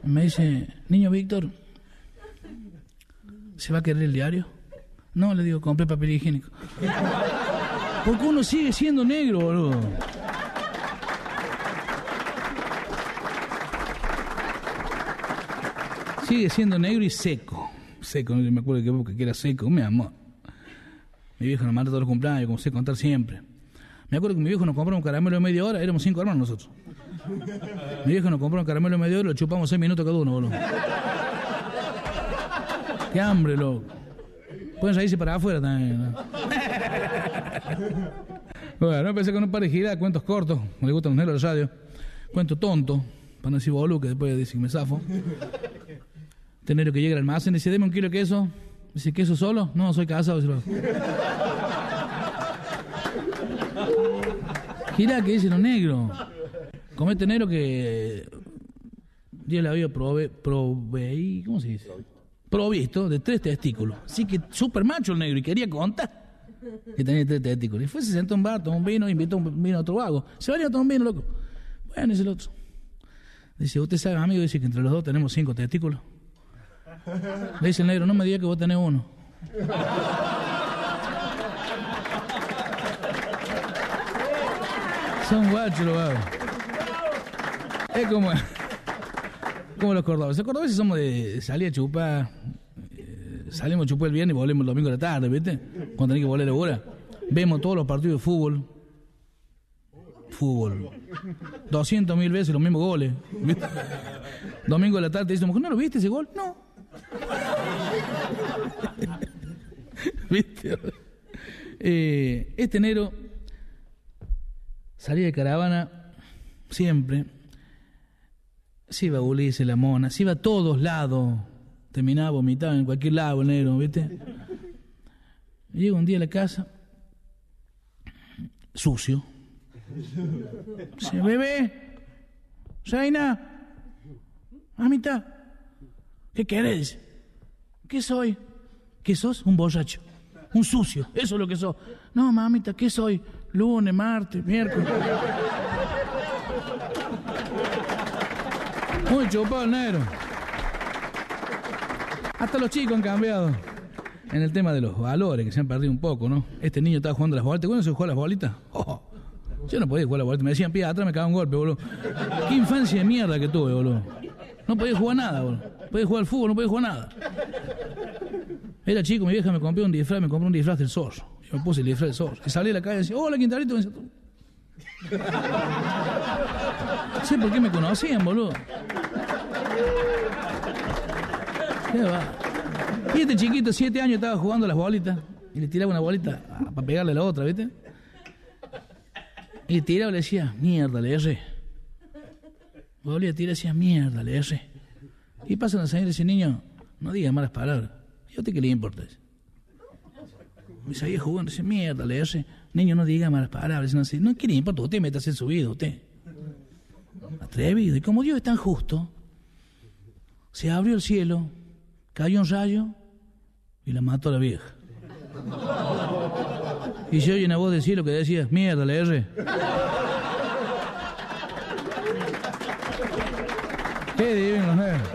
Me dice, niño Víctor, ¿se va a querer el diario? No, le digo, compré papel higiénico. Porque uno sigue siendo negro, boludo. Sigue siendo negro y seco. Seco, no me acuerdo de qué época que era seco, mi amor. Mi viejo nos manda todos los cumpleaños, como sé contar siempre. Me acuerdo que mi viejo nos compró un caramelo de media hora, éramos 5 hermanos nosotros. Mi viejo nos compró un caramelo de media hora y lo chupamos 6 minutos cada uno, boludo. Qué hambre, loco. Pueden salirse para afuera también, ¿no? Bueno, empecé con un par de giras, cuentos cortos, me gustan los negros de radio. Cuento tonto, para no decir boludo, que después dicen que me zafo. Tenero que llega al almacén y dice, deme 1 kilo de queso. Dice, ¿queso solo? No, soy casado. Gira que dicen los negros. Comete negro que Dios le había proveí, ¿cómo se dice? Provisto de 3 testículos. Así que súper macho el negro y quería contar que tenía 3 testículos. Y fue, se sentó a un bar, tomó un vino, invitó un vino a otro vago. Se venía a tomar un vino, loco. Bueno, dice el otro. Dice, ¿usted sabe, amigo? Dice que entre los dos tenemos 5 testículos. Le dice el negro, no me diga que vos tenés 1. Son guachos los vagos. Es como los cordobeses. Los cordobeses somos de salir a chupar. Salimos a chupar el viernes y volvemos el domingo a la tarde, ¿viste? Cuando tenés que volver a la hora. Vemos todos los partidos de fútbol. 200.000 veces los mismos goles, ¿viste? Domingo a la tarde te dicen, ¿no lo viste ese gol? No. ¿Viste? Este negro salía de caravana siempre. Se iba a Ulises, la Mona, se iba a todos lados. Terminaba vomitado en cualquier lado el negro, ¿viste? Llega un día a la casa, sucio. Dice, bebé, Zaina, mamita, ¿qué querés? Dice, ¿qué soy? ¿Qué sos? Un borracho, un sucio, eso es lo que sos. No, mamita, ¿qué soy? Lunes, martes, miércoles. Muy chupado el negro. Hasta los chicos han cambiado en el tema de los valores, que se han perdido un poco, ¿no? Este niño estaba jugando a las bolitas. ¿Cuándo se jugó a las bolitas? Yo no podía jugar a las bolitas. Me decían, pie atrás, me cagaba un golpe, boludo. Qué infancia de mierda que tuve, boludo. No podía jugar nada, boludo. No podía jugar al fútbol, no podía jugar nada. Era chico, mi vieja me compró un disfraz del zorro. Yo me puse el disfraz del zorro. Y salí a la calle y decía, hola, Quintalito. Y me decía, no sé por qué me conocían, boludo. ¿Qué va? Y este chiquito, 7 años, estaba jugando a las bolitas. Y le tiraba una bolita para pegarle a la otra, ¿viste? Y le tiraba y le decía, mierda, le erré. Volvía a tirar y decía, mierda, le erré. Y pasan a salir y dice, niño, no digas malas palabras. ¿Y a usted qué le importa? Me seguía jugando, dice, mierda, le erré. Niño, no diga malas palabras. No, ¿qué le importa? Usted métase en su vida, usted. Atrevido. Y como Dios es tan justo, se abrió el cielo, cayó un rayo y la mató a la vieja. Y se oye una voz del cielo que decía, mierda, le erré. Qué divino los negros.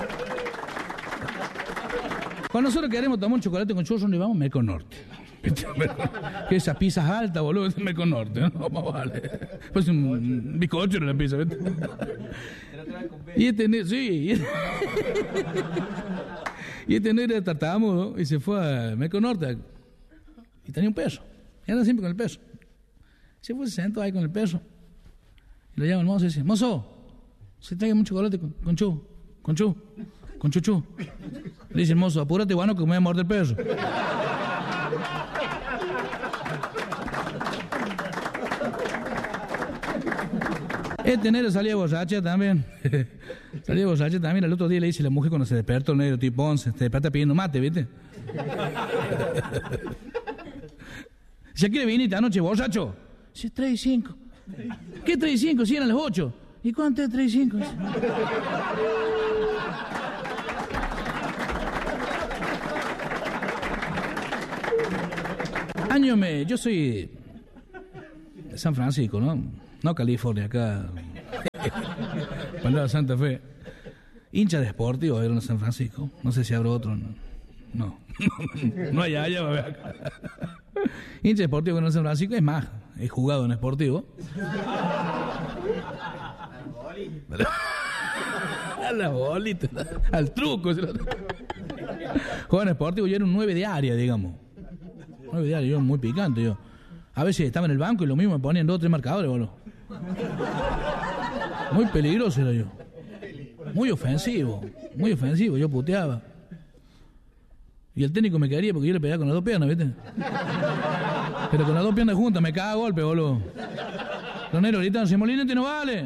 Cuando nosotros queremos tomar un chocolate con churros, ¿dónde vamos? Merco Norte. Que esas pizzas altas, boludo, es Merco Norte, ¿no? Vamos, vale. Pues un bizcocho en la pizza, ¿viste? Y este negro, sí. Y este negro era tartamudo y se fue a Merco Norte. Y tenía un peso. Y anda siempre con el peso. Se fue, se sentó ahí con el peso. Y lo llama el mozo y dice, mozo, se traiga mucho chocolate con chuchu. Le dice el mozo, apúrate, bueno, que me voy a morder el peso. Este negro salía borracha también. Salía borracha también. El otro día le dice la mujer cuando se despertó el negro tipo 11, se despierta pidiendo mate, ¿viste? ¿Ya quiere venir esta noche, borracho? Dice, 3 y 5. ¿Qué 3 y 5? Si eran las 8. ¿Y cuánto es 3 y 5? Yo soy de San Francisco, ¿no? No California, acá. Pandada Santa Fe. hincha de Sportivo, a ver en San Francisco. No sé si habrá otro. No. No hay allá, va a ver acá. Hincha de Sportivo en San Francisco, es más, he jugado en Sportivo. A la bolita, al truco. Jugaba en Sportivo, yo era un 9 de área, digamos. 9 de área, yo muy picante, yo. A veces estaba en el banco y lo mismo me ponían 2 o 3 marcadores, boludo. Muy peligroso era yo. Muy ofensivo, yo puteaba. Y el técnico me quería porque yo le pegaba con las 2 piernas, ¿viste? Pero con las 2 piernas juntas me cagaba a golpe, boludo. Los negros gritan, si Molinete no vale.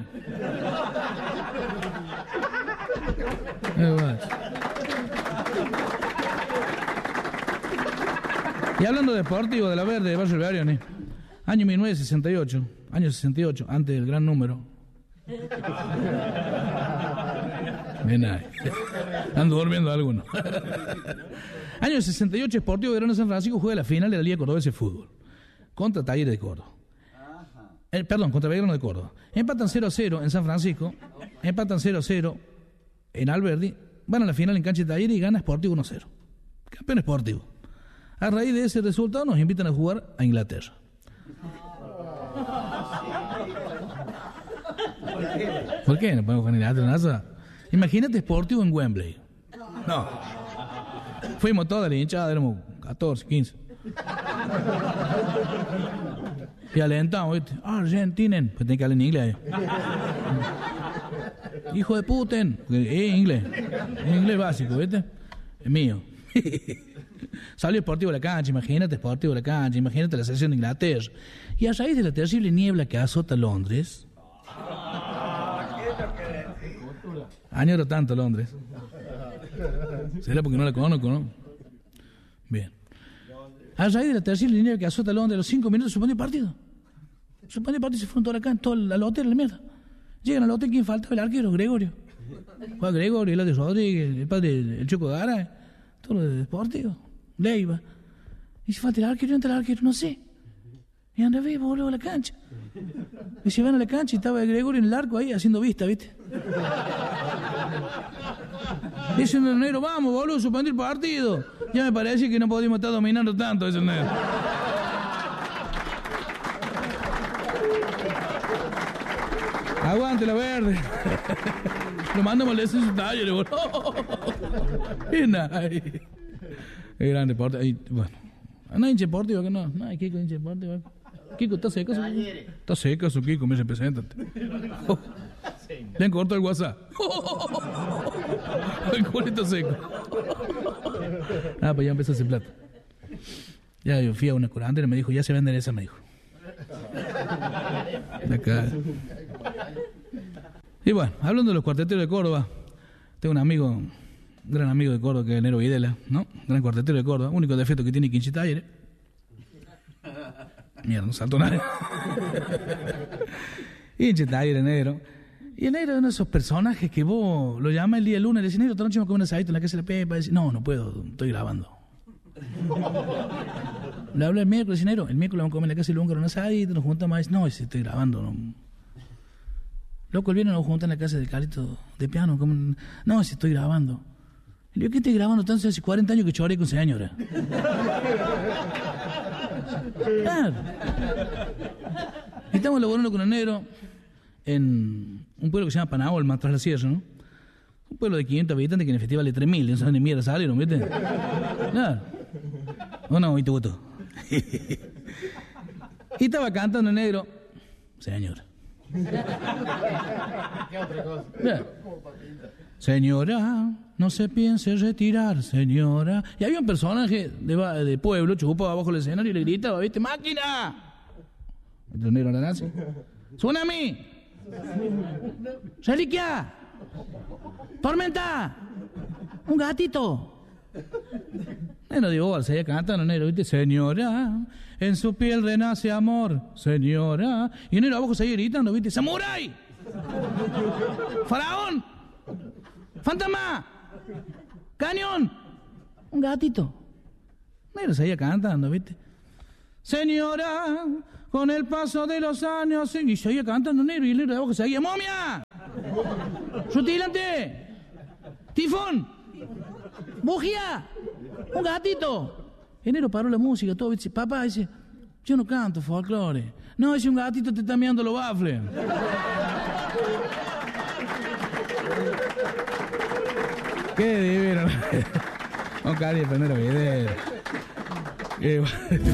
Y hablando de Sportivo, de la Verde, de Barrio Barione, año 1968, año 68, antes del gran número. Ven ahí. Ando durmiendo alguno. Año 68, Sportivo Verona San Francisco juega la final de la Liga Cordobesa de Fútbol contra Talleres de Córdoba. Contra Belgrano de Córdoba. Empatan 0-0 en San Francisco, empatan 0-0 en Alberdi, van a la final en cancha de Talleres y gana Sportivo 1-0. Campeón Sportivo. A raíz de ese resultado nos invitan a jugar a Inglaterra. ¿Por qué? ¿No podemos jugar en Inglaterra? Imagínate Sportivo en Wembley. No. Fuimos toda la hinchada, éramos 14, 15. Y alentamos, ¿viste? Argentinen. Pues tenés que hablar en inglés. Hijo de Putin. Inglés. Inglés básico, ¿viste? Es mío. Salió Sportivo de la cancha, imagínate Sportivo de la cancha, imagínate la selección de Inglaterra. Y a raíz de la terrible niebla que azota Londres. Añoro tanto Londres. ¿Será porque no la conozco, no? Bien. A raíz de la terrible niebla que azota Londres, a los 5 minutos suspendió el partido. Suspendió el partido y se fueron todos acá, todo al hotel, la mierda. Llegan al hotel, ¿quién faltaba? El arquero, Gregorio. Juan Gregorio, el de Rodríguez, el padre, el Choco Gara, todo lo de Sportivo, Leiva. Y si falta el arquero, entra el arquero, no sé. Y anda, ve, boludo, a la cancha. Y se van a la cancha y estaba el Gregorio en el arco ahí haciendo vista, ¿viste? Dice el negro, vamos, boludo, suspendió el partido. Ya me parece que no podíamos estar dominando tanto, dice el negro. Aguante la Verde. Lo mando a molestar en su taller, boludo. Y nada. Es grande deporte. Bueno, no hay hincha deportivo que no. No hay Kiko hincha deportivo. Kiko, ¿está seco? Está seco su Kiko, me dice, preséntate. Le han cortado el WhatsApp. El culito seco. Pues ya empezó a hacer plata. Ya yo fui a una curandera y me dijo, ya se venden esas, me dijo. De acá. Y bueno, hablando de los cuarteteros de Córdoba, tengo un amigo, un gran amigo de Córdoba, que es Nero Videla, ¿no? Gran cuartetero de Córdoba, único defecto que tiene Quinchi Talleres. Mierda, no saltó nada. Quinchi Talleres, negro. Y el negro es uno de esos personajes que vos lo llamas el día lunes y le decís, negro, esta noche me comer un asadito en la casa de la Pepa. Y dice, no puedo, estoy grabando. Le habla el miércoles, y negro, el miércoles vamos a comer en la casa de Lunga un asadito, nos juntamos y dice, no, estoy grabando, no. Loco, el viernes nos juntan en la casa de Carlito de piano. Como... No, si estoy grabando. Y le digo, ¿qué estoy grabando tanto? Hace 40 años que choré con señora. Claro. Y estamos laborando con el negro en un pueblo que se llama Panaolma, tras la sierra, ¿no? Un pueblo de 500 habitantes que en el festival de 3.000, no saben ni mierda salieron, ¿viste? Claro. ¿O no? Y te gustó. Y estaba cantando el negro. Señora. ¿Qué otra cosa? Señora, no se piense retirar, señora. Y había un personaje de pueblo, chupaba abajo del escenario y le gritaba, ¿viste? ¡Máquina! El negro la nace. ¡Tsunami! ¡Reliquia! ¡Tormenta! ¡Un gatito! Negro digo, seguía cantando, negro, ¿viste? Señora, en su piel renace amor, señora. Y el negro abajo seguía gritando, ¿viste? ¡Samurái! ¡Faraón! ¡Fantasma! ¡Cañón! Un gatito. Negro seguía cantando, ¿viste? Señora, con el paso de los años... Y seguía cantando negro, y el negro de abajo seguía, ¡momia! ¡Rutilante! ¡Tifón! ¡Bujía! ¡Un gatito! Enero paró la música, todo, dice, papá, dice, yo no canto folclore. No, dice, un gatito te está mirando los bafles. Qué divino. No, Cari, pero no era video.